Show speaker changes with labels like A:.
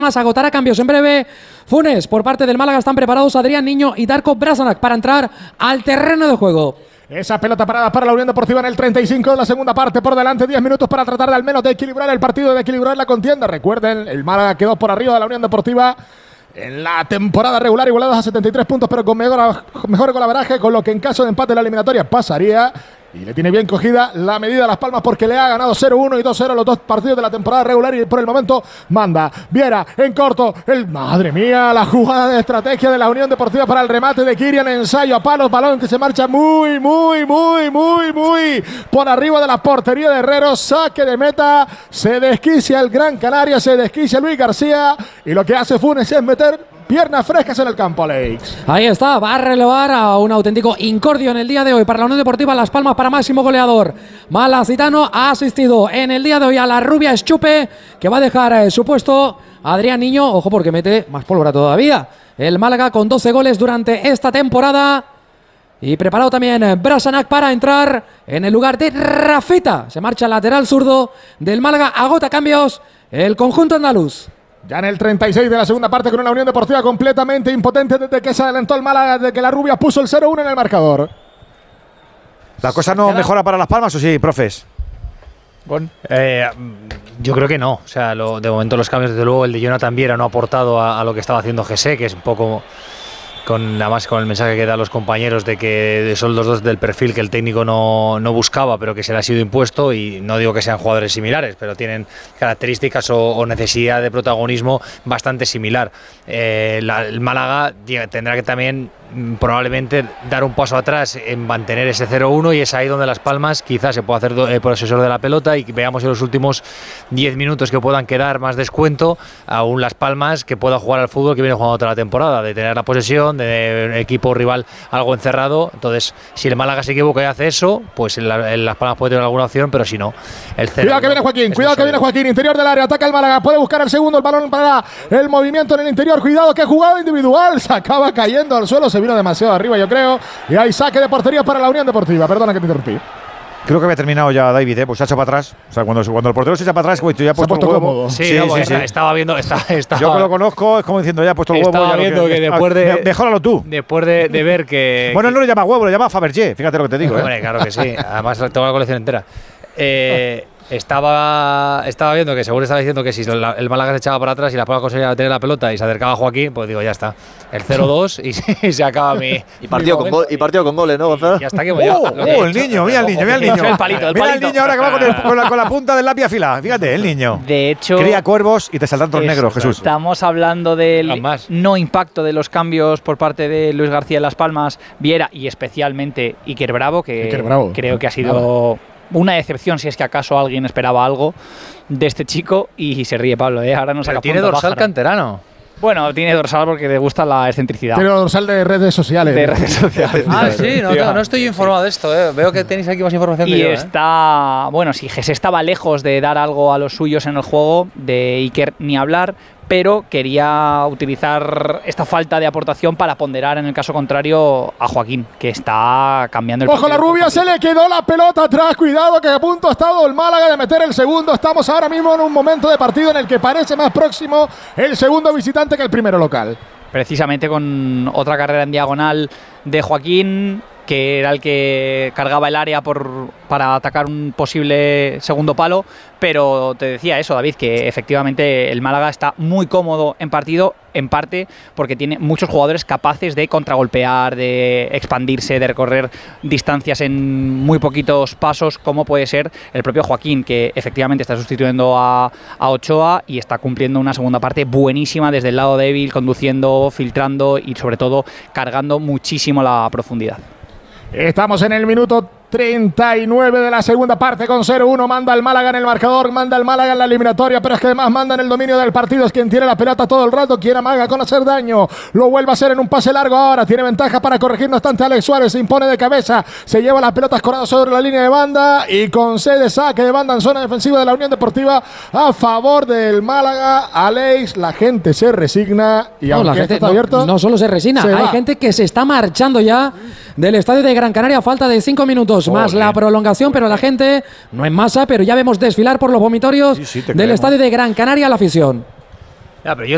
A: Agotará cambios en breve. Funes, por parte del Málaga están preparados Adrián Niño y Darko Brasanac para entrar al terreno de juego.
B: Esa pelota parada para la Unión Deportiva en el 35 de la segunda parte. Por delante 10 minutos para tratar de al menos de equilibrar el partido, de equilibrar la contienda. Recuerden, el Málaga quedó por arriba de la Unión Deportiva en la temporada regular, igualados a 73 puntos, pero con mejor golaveraje, con lo que en caso de empate en la eliminatoria pasaría. Y le tiene bien cogida la medida a Las Palmas porque le ha ganado 0-1 y 2-0 los dos partidos de la temporada regular y por el momento manda. Viera en corto. Madre mía, la jugada de estrategia de la Unión Deportiva para el remate de Kirian. Ensayo a palos, balón que se marcha muy por arriba de la portería de Herrero. Saque de meta. Se desquicia el Gran Canaria, se desquicia Luis García. Y lo que hace Funes es meter piernas frescas en el campo, Alex.
A: Ahí está, va a relevar a un auténtico incordio en el día de hoy para la Unión Deportiva Las Palmas para máximo goleador. Malacitano ha asistido en el día de hoy a la rubia Eschupe, que va a dejar su puesto Adrián Niño. Ojo porque mete más pólvora todavía. El Málaga con 12 goles durante esta temporada. Y preparado también Brasanac para entrar en el lugar de Rafita. Se marcha al lateral zurdo del Málaga. Agota cambios el conjunto andaluz.
B: Ya en el 36 de la segunda parte con una Unión Deportiva completamente impotente desde que se adelantó el Málaga, desde que la rubia puso el 0-1 en el marcador.
C: ¿La cosa no mejora para Las Palmas o sí, profes?
D: Yo creo que no. O sea, de momento los cambios, desde luego, el de Jonathan Viera no ha aportado a lo que estaba haciendo Jesse, que es un poco además con el mensaje que da a los compañeros de que son los dos del perfil que el técnico no buscaba, pero que se le ha sido impuesto. Y no digo que sean jugadores similares, pero tienen características o necesidad de protagonismo bastante similar. El Málaga tendrá que también probablemente dar un paso atrás en mantener ese 0-1, y es ahí donde Las Palmas quizás se pueda hacer posesor de la pelota y veamos en los últimos 10 minutos que puedan quedar más descuento a un Las Palmas que pueda jugar al fútbol que viene jugando toda la temporada, de tener la posesión, de equipo rival algo encerrado. Entonces, si el Málaga se equivoca y hace eso, pues Las Palmas puede tener alguna opción, pero si no, el 0.
B: Cuidado que viene Joaquín, interior del área, ataca el Málaga, puede buscar el segundo, el balón para el movimiento en el interior. Cuidado, que jugada individual, se acaba cayendo al suelo, se vino demasiado arriba, yo creo, y hay saque de portería para la Unión Deportiva. Perdona que te interrumpí.
C: Creo que había terminado ya David, pues se ha hecho para atrás. O sea, cuando el portero se echa para atrás, pues ya ha puesto el huevo.
D: Sí, estaba viendo.
C: Yo que lo conozco, es como diciendo, ya ha puesto el huevo.
D: Estaba viendo que después de.
C: Mejóralo tú.
D: Después de ver que.
C: Bueno, no le llama huevo, le llama Fabergé. Fíjate lo que te digo.
D: Hombre, claro que sí. Además, tengo la colección entera. Estaba viendo que, según estaba diciendo, que si el Málaga se echaba para atrás y la Palmas conseguía tener la pelota y se acercaba a Joaquín, pues digo, ya está. El 0-2 y se acaba mi.
E: Y partido con goles, ¿no, Gonzalo?
D: Ya está, que voy a.
C: El niño, mira el niño.
D: El palito.
C: Mira el niño ahora que va con la punta del lápiz afilada. Fíjate, el niño.
F: De hecho,
C: cría cuervos y te saltan todos negros, Jesús.
F: Estamos hablando del no impacto de los cambios por parte de Luis García en Las Palmas, Viera y especialmente Iker Bravo, creo que ha sido una decepción, si es que acaso alguien esperaba algo de este chico. Y se ríe Pablo, ahora nos saca.
D: Tiene dorsal canterano.
F: Bueno, tiene dorsal porque le gusta la excentricidad.
B: Tiene dorsal de redes sociales.
D: Sí, no estoy informado de esto. Veo que tenéis aquí más información que yo.
F: Y está, bueno, si Jesse estaba lejos de dar algo a los suyos en el juego, de Iker ni hablar, pero quería utilizar esta falta de aportación para ponderar, en el caso contrario, a Joaquín, que está cambiando el
B: partido. ¡Ojo, la rubia! Se le quedó la pelota atrás. Cuidado, que a punto ha estado el Málaga de meter el segundo. Estamos ahora mismo en un momento de partido en el que parece más próximo el segundo visitante que el primero local.
F: Precisamente con otra carrera en diagonal de Joaquín, que era el que cargaba el área para atacar un posible segundo palo. Pero te decía eso, David, que efectivamente el Málaga está muy cómodo en partido, en parte porque tiene muchos jugadores capaces de contragolpear, de expandirse, de recorrer distancias en muy poquitos pasos, como puede ser el propio Joaquín, que efectivamente está sustituyendo a Ochoa y está cumpliendo una segunda parte buenísima desde el lado débil, conduciendo, filtrando y sobre todo cargando muchísimo la profundidad.
B: Estamos en el minuto 39 de la segunda parte con 0-1. Manda el Málaga en el marcador, manda el Málaga en la eliminatoria, pero es que además manda en el dominio del partido. Es quien tiene la pelota todo el rato, quien amaga con hacer daño. Lo vuelve a hacer en un pase largo ahora. Tiene ventaja para corregir, no obstante Alex Suárez se impone de cabeza. Se lleva las pelotas escorado sobre la línea de banda y concede saque de banda en zona defensiva de la Unión Deportiva a favor del Málaga. Alex, la gente se resigna y
A: no, la gente
B: está abierto.
A: No solo se resigna, hay gente que se está marchando ya del estadio de Gran Canaria a falta de 5 minutos más la prolongación, pero la gente no en masa, pero ya vemos desfilar por los vomitorios del estadio de Gran Canaria la afición.
D: Ya, pero yo